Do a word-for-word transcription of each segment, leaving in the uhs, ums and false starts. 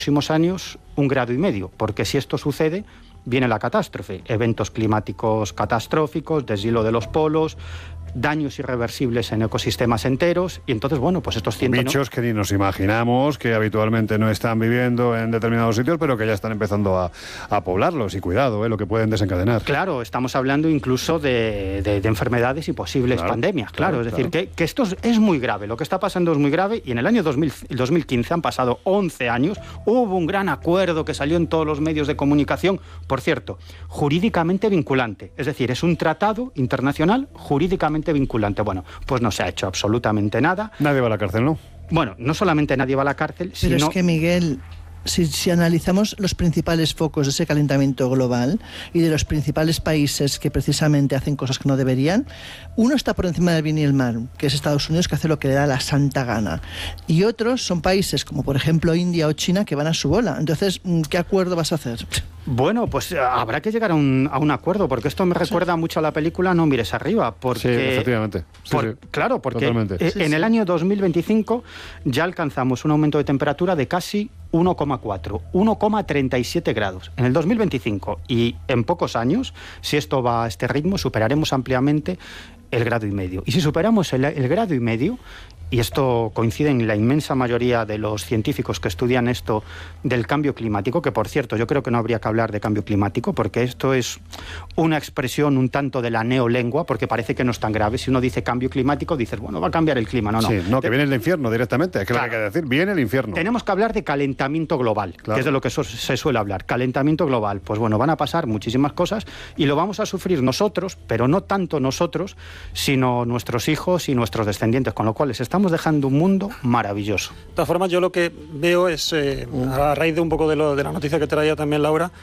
próximos años un grado y medio, porque si esto sucede, viene la catástrofe, eventos climáticos catastróficos, deshielo de los polos, daños irreversibles en ecosistemas enteros, y entonces, bueno, pues estos cientos... Bichos que ni nos imaginamos, que habitualmente no están viviendo en determinados sitios, pero que ya están empezando a, a poblarlos, y cuidado, ¿eh? Lo que pueden desencadenar. Claro, estamos hablando incluso de, de, de enfermedades y posibles claro, pandemias, claro, claro es decir, claro. que, que esto es, es muy grave, lo que está pasando es muy grave, y en el año dos mil, dos mil quince han pasado once años, hubo un gran acuerdo que salió en todos los medios de comunicación, por cierto, jurídicamente vinculante, es decir, es un tratado internacional jurídicamente vinculante. Bueno, pues no se ha hecho absolutamente nada. Nadie va a la cárcel, ¿no? Bueno, no solamente nadie va a la cárcel, Pero sino... es que, Miguel, si, si analizamos los principales focos de ese calentamiento global y de los principales países que precisamente hacen cosas que no deberían, uno está por encima del bien y el mal, que es Estados Unidos, que hace lo que le da la santa gana. Y otros son países como, por ejemplo, India o China, que van a su bola. Entonces, ¿qué acuerdo vas a hacer? Bueno, pues habrá que llegar a un, a un acuerdo, porque esto me recuerda sí. mucho a la película No mires arriba. Porque, sí, efectivamente. Sí, por, sí. Claro, porque Totalmente. en Sí, el sí. año dos mil veinticinco ya alcanzamos un aumento de temperatura de casi uno coma cuatro, uno coma treinta y siete grados en el dos mil veinticinco. Y en pocos años, si esto va a este ritmo, superaremos ampliamente el grado y medio. Y si superamos el, el grado y medio, y esto coincide en la inmensa mayoría de los científicos que estudian esto del cambio climático, que por cierto yo creo que no habría que hablar de cambio climático, porque esto es una expresión un tanto de la neolengua, porque parece que no es tan grave. Si uno dice cambio climático, dices, bueno, va a cambiar el clima. No, no. Sí, no, que viene el infierno directamente, es que claro. lo que hay que decir, viene el infierno. Tenemos que hablar de calentamiento global, claro. que es de lo que so- se suele hablar. Calentamiento global, pues bueno, van a pasar muchísimas cosas y lo vamos a sufrir nosotros, pero no tanto nosotros, sino nuestros hijos y nuestros descendientes, con lo cual les estamos dejando un mundo maravilloso. De todas formas, yo lo que veo es, eh, a raíz de un poco de, lo, de la noticia que traía también Laura,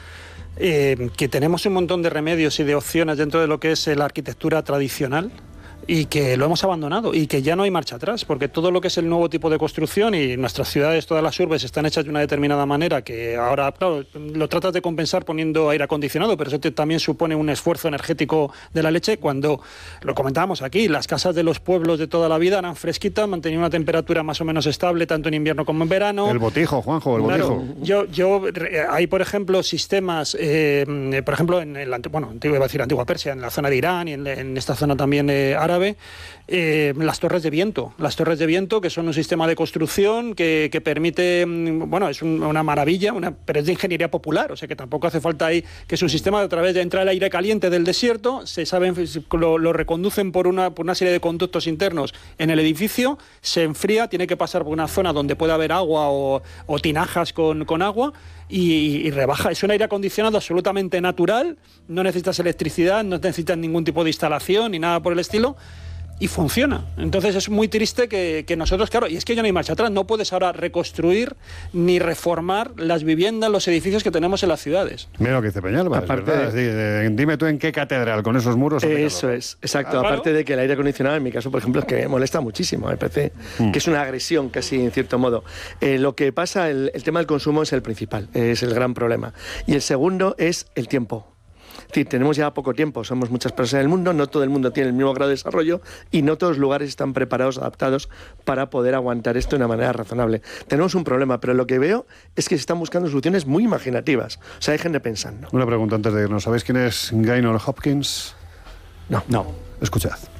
eh, que tenemos un montón de remedios y de opciones dentro de lo que es la arquitectura tradicional, y que lo hemos abandonado y que ya no hay marcha atrás, porque todo lo que es el nuevo tipo de construcción, y nuestras ciudades, todas las urbes, están hechas de una determinada manera que ahora, claro, lo tratas de compensar poniendo aire acondicionado, pero eso te, también supone un esfuerzo energético de la leche. Cuando lo comentábamos aquí, las casas de los pueblos de toda la vida eran fresquitas, mantenían una temperatura más o menos estable tanto en invierno como en verano. El botijo, Juanjo, el claro, botijo. Yo, yo, hay, por ejemplo, sistemas, eh, por ejemplo, en el, bueno, iba a decir antigua Persia, en la zona de Irán y en, en esta zona también eh, árabe, Eh, las torres de viento, las torres de viento que son un sistema de construcción que, que permite, bueno, es un, una maravilla, una, pero es de ingeniería popular, o sea que tampoco hace falta ahí, que es un sistema de a través de entrar el aire caliente del desierto, se saben, lo, lo reconducen por una, por una serie de conductos internos en el edificio, se enfría, tiene que pasar por una zona donde pueda haber agua o, o tinajas con, con agua, Y, y rebaja. Es un aire acondicionado absolutamente natural, no necesitas electricidad, no necesitas ningún tipo de instalación ni nada por el estilo, y funciona. Entonces es muy triste que, que nosotros, claro, y es que ya no hay marcha atrás, no puedes ahora reconstruir ni reformar las viviendas, los edificios que tenemos en las ciudades. Mira lo que dice Peñalba, Aparte es verdad. de... Sí, dime tú en qué catedral con esos muros. Eso es, exacto. Ah, claro. Aparte de que el aire acondicionado, en mi caso, por ejemplo, es que me molesta muchísimo. Me parece mm. que es una agresión casi, en cierto modo. Eh, lo que pasa, el, el tema del consumo es el principal, es el gran problema. Y el segundo es el tiempo. Es decir, tenemos ya poco tiempo, somos muchas personas en el mundo, no todo el mundo tiene el mismo grado de desarrollo y no todos los lugares están preparados, adaptados para poder aguantar esto de una manera razonable. Tenemos un problema, pero lo que veo es que se están buscando soluciones muy imaginativas. O sea, hay gente pensando. Una pregunta antes de irnos. ¿Sabéis quién es Gaynor Hopkins? No. No. Escuchad.